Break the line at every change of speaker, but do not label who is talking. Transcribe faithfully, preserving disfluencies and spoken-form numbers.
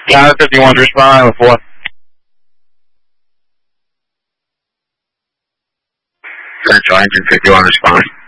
Tower fifty-one to respond with four.
Central engine fifty-one respond.